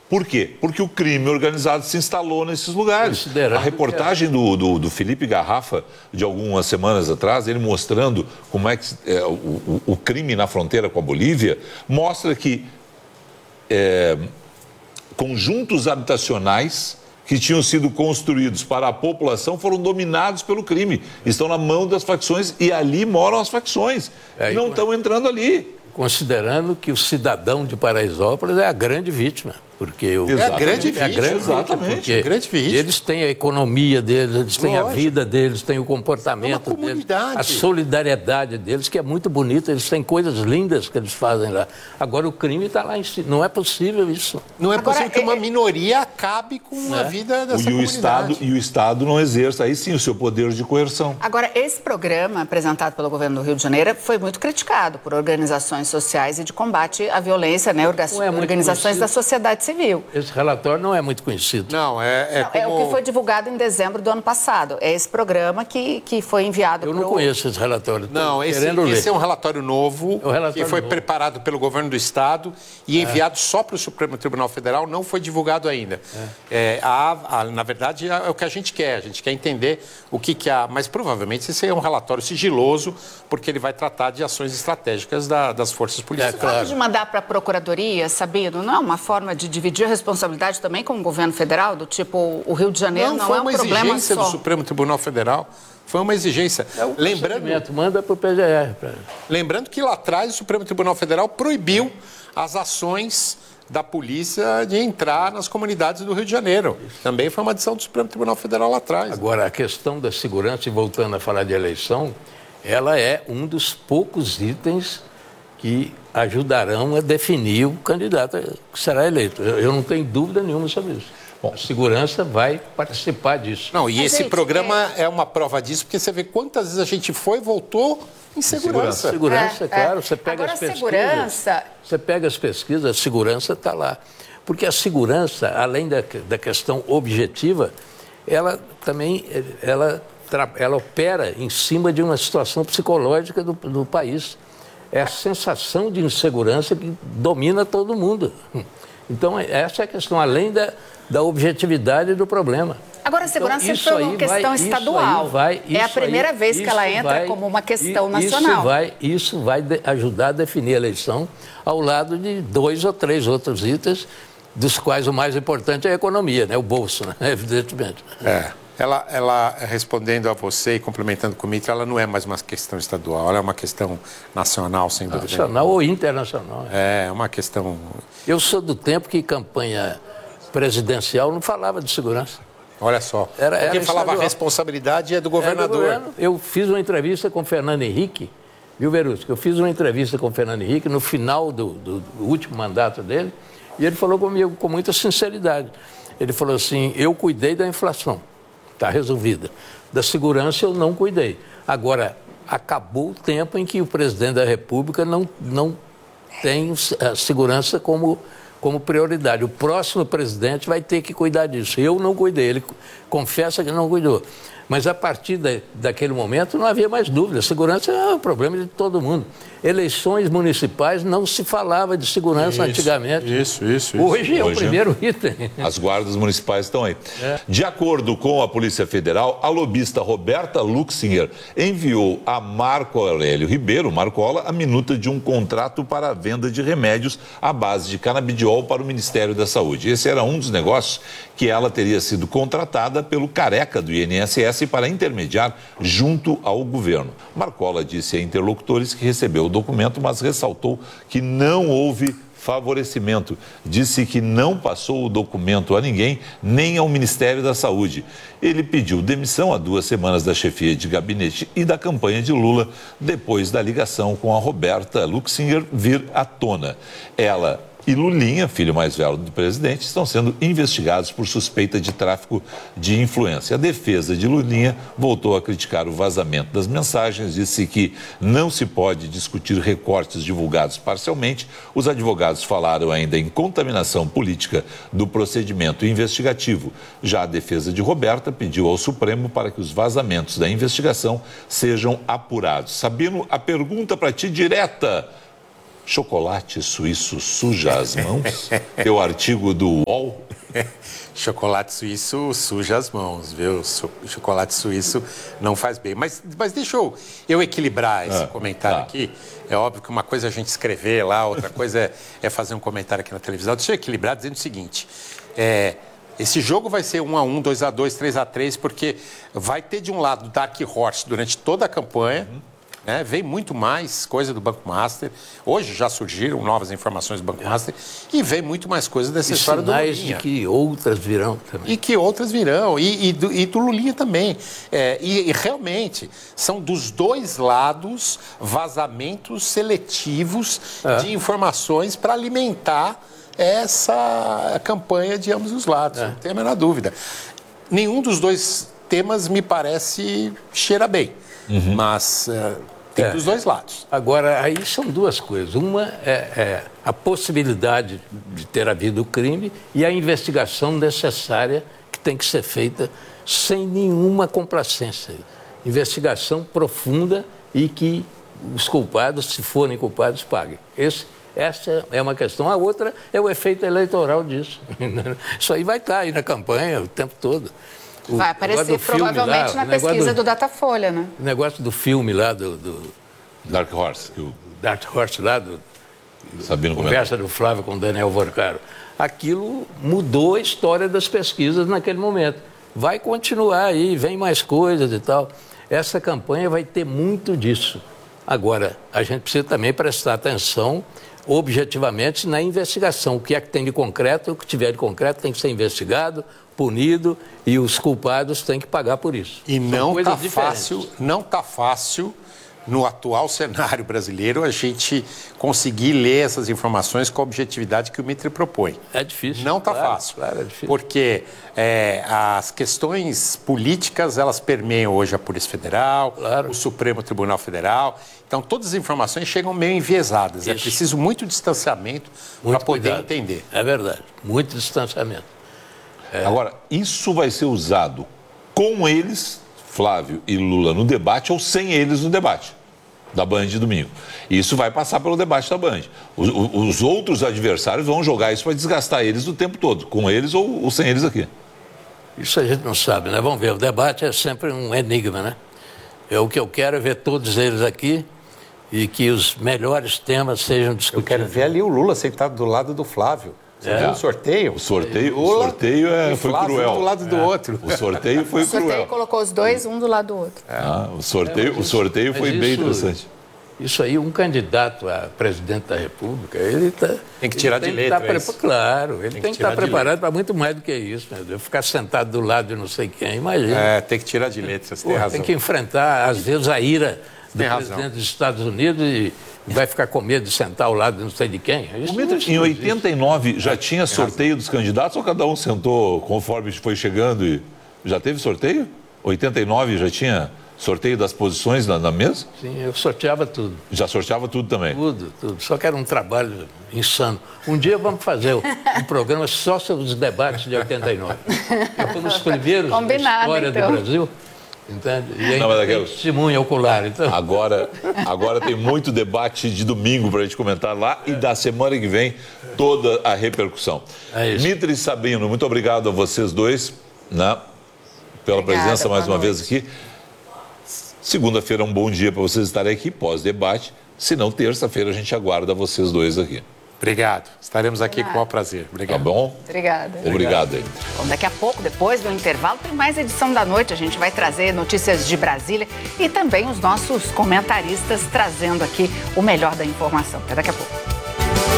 Por quê? Porque o crime organizado se instalou nesses lugares. A reportagem do Felipe Garrafa, de algumas semanas atrás, ele mostrando como é que o crime na fronteira com a Bolívia, mostra que conjuntos habitacionais que tinham sido construídos para a população foram dominados pelo crime. Estão na mão das facções e ali moram as facções. Não estão entrando ali. Considerando que o cidadão de Paraisópolis é a grande vítima. Porque a grande vítima. Eles têm a economia deles, eles têm a vida deles, têm o comportamento deles, a solidariedade deles, que é muito bonita, eles têm coisas lindas que eles fazem lá. Agora o crime está lá em si. Não é possível isso. Não é possível que uma minoria acabe com a vida dessa comunidade. E o Estado não exerça, aí sim, o seu poder de coerção. Agora, esse programa apresentado pelo governo do Rio de Janeiro foi muito criticado por organizações sociais e de combate à violência, né? Organizações da sociedade civil. Esse relatório não é muito conhecido. Não, é o que foi divulgado em dezembro do ano passado. É esse programa que foi enviado. Eu não conheço esse relatório. Não, esse é um relatório novo que foi preparado pelo governo do Estado e enviado só para o Supremo Tribunal Federal, não foi divulgado ainda. Na verdade, é o que a gente quer entender o que há, mas provavelmente esse é um relatório sigiloso, porque ele vai tratar de ações estratégicas das forças policiais. Claro. De mandar para a Procuradoria, Sabino, não é uma forma de dividir a responsabilidade também com o governo federal? Do tipo, o Rio de Janeiro não é um problema só. Foi uma exigência do Supremo Tribunal Federal. Foi uma exigência. Manda para o PGR. Lembrando que lá atrás o Supremo Tribunal Federal proibiu as ações da polícia de entrar nas comunidades do Rio de Janeiro. Também foi uma decisão do Supremo Tribunal Federal lá atrás. Agora, a questão da segurança, e voltando a falar de eleição, ela é um dos poucos itens que ajudarão a definir o candidato que será eleito. Eu não tenho dúvida nenhuma sobre isso. Bom, a segurança vai participar disso. Não, e esse programa é uma prova disso, porque você vê quantas vezes a gente foi e voltou em segurança. Segurança, claro. Você pega as pesquisas. Você pega as pesquisas, a segurança está lá. Porque a segurança, além da questão objetiva, ela também ela opera em cima de uma situação psicológica do país. É a sensação de insegurança que domina todo mundo. Então, essa é a questão, além da objetividade do problema. Agora, a segurança então, foi uma questão estadual. É a primeira vez que ela entra como uma questão nacional. Isso vai ajudar a definir a eleição ao lado de 2 ou 3 outros itens, dos quais o mais importante é a economia, né? O bolso, né? Evidentemente. Ela, respondendo a você e complementando com o Mitra, ela não é mais uma questão estadual, ela é uma questão nacional, sem dúvida. Nacional ou internacional. É uma questão... Eu sou do tempo que campanha presidencial não falava de segurança. Olha só, porque falava a responsabilidade é do governador. Eu fiz uma entrevista com o Fernando Henrique, viu, Verusca? Eu fiz uma entrevista com o Fernando Henrique no final do último mandato dele, e ele falou comigo com muita sinceridade. Ele falou assim, eu cuidei da inflação. Está resolvida. Da segurança eu não cuidei. Agora, acabou o tempo em que o presidente da República não tem a segurança como prioridade. O próximo presidente vai ter que cuidar disso. Eu não cuidei, ele confessa que não cuidou. Mas a partir daquele momento não havia mais dúvida. Segurança é um problema de todo mundo. Eleições municipais não se falava de segurança antigamente. Isso. Hoje é o primeiro item. As guardas municipais estão aí. De acordo com a Polícia Federal, a lobista Roberta Luxinger enviou a Marco Aurélio Ribeiro, Marcola, a minuta de um contrato para a venda de remédios à base de canabidiol para o Ministério da Saúde. Esse era um dos negócios que ela teria sido contratada pelo careca do INSS para intermediar junto ao governo. Marcola disse a interlocutores que recebeu o documento, mas ressaltou que não houve favorecimento. Disse que não passou o documento a ninguém, nem ao Ministério da Saúde. Ele pediu demissão há 2 semanas da chefia de gabinete e da campanha de Lula, depois da ligação com a Roberta Luxinger vir à tona. Ela e Lulinha, filho mais velho do presidente, estão sendo investigados por suspeita de tráfico de influência. A defesa de Lulinha voltou a criticar o vazamento das mensagens, disse que não se pode discutir recortes divulgados parcialmente. Os advogados falaram ainda em contaminação política do procedimento investigativo. Já a defesa de Roberta pediu ao Supremo para que os vazamentos da investigação sejam apurados. Sabino, a pergunta para ti direta. chocolate suíço suja as mãos? Teu artigo do UOL? Chocolate suíço suja as mãos, viu? Chocolate suíço não faz bem. Mas deixa eu equilibrar esse comentário aqui. É óbvio que uma coisa é a gente escrever lá, outra coisa é fazer um comentário aqui na televisão. Deixa eu equilibrar dizendo o seguinte. Esse jogo vai ser 1-1, 2-2, 3-3, porque vai ter de um lado Dark Horse durante toda a campanha. Vem muito mais coisa do Banco Master. Hoje já surgiram novas informações do Banco Master e vem muito mais coisa dessa história do Lulinha. De que outras virão também. E que outras virão. E do Lulinha também. E realmente são dos dois lados vazamentos seletivos de informações para alimentar essa campanha de ambos os lados. Não tem a menor dúvida. Nenhum dos dois temas me parece cheira bem. Mas tem dos dois lados. Agora, aí são duas coisas. Uma é a possibilidade de ter havido o crime e a investigação necessária que tem que ser feita sem nenhuma complacência. Investigação profunda e que os culpados, se forem culpados, paguem. Essa é uma questão. A outra é o efeito eleitoral disso. Isso aí vai estar aí na campanha o tempo todo. Vai aparecer provavelmente na pesquisa do Datafolha, né? O negócio do filme lá do Dark Horse. Dark Horse lá, Sabino conversa do Flávio com o Daniel Vorcaro. Aquilo mudou a história das pesquisas naquele momento. Vai continuar aí, vem mais coisas e tal. Essa campanha vai ter muito disso. Agora, a gente precisa também prestar atenção objetivamente na investigação. O que é que tem de concreto, o que tiver de concreto tem que ser investigado, punido e os culpados têm que pagar por isso. E não está fácil no atual cenário brasileiro a gente conseguir ler essas informações com a objetividade que o Mitre propõe. É difícil. Não está fácil. Claro, é difícil. Porque as questões políticas, elas permeiam hoje a Polícia Federal, o Supremo Tribunal Federal. Então, todas as informações chegam meio enviesadas. Isso. É preciso muito distanciamento para poder entender. É verdade. Muito distanciamento. Agora, isso vai ser usado com eles, Flávio e Lula, no debate ou sem eles no debate da Band de domingo. Isso vai passar pelo debate da Band. Os outros adversários vão jogar isso para desgastar eles o tempo todo, com eles ou sem eles aqui. Isso a gente não sabe, né? Vamos ver, o debate é sempre um enigma, né? O que eu quero é ver todos eles aqui e que os melhores temas sejam discutidos. Eu quero ver ali o Lula sentado do lado do Flávio. Você viu o sorteio? O sorteio foi cruel. Um do lado do outro. O sorteio foi cruel. O sorteio colocou os dois, um do lado do outro. O sorteio foi bem interessante. Isso aí, um candidato a presidente da República, ele tem que tirar de letra. Claro, ele tem que estar preparado para muito mais do que isso. Né? Ficar sentado do lado de não sei quem, imagina. Tem que tirar de letra, você tem razão. Tem que enfrentar, às vezes, a ira do presidente dos Estados Unidos e vai ficar com medo de sentar ao lado de não sei de quem. Em 89 já tinha sorteio dos candidatos ou cada um sentou conforme foi chegando e já teve sorteio? 89 já tinha sorteio das posições na mesa? Sim, eu sorteava tudo. Já sorteava tudo também? Tudo. Só que era um trabalho insano. Um dia vamos fazer um programa só sobre os debates de 89. Foi um dos primeiros da história do Brasil. Entende? E ainda tem testemunha ocular. Então. Agora tem muito debate de domingo para a gente comentar lá e da semana que vem toda a repercussão. Mitre e Sabino, muito obrigado a vocês dois, né, pela presença mais uma vez aqui. Segunda-feira é um bom dia para vocês estarem aqui, pós-debate. Se não, terça-feira a gente aguarda vocês dois aqui. Obrigado. Estaremos aqui com o maior prazer. Obrigado. Tá bom? Obrigada. Obrigado. Bom, daqui a pouco, depois do intervalo, tem mais edição da noite. A gente vai trazer notícias de Brasília e também os nossos comentaristas trazendo aqui o melhor da informação. Até daqui a pouco.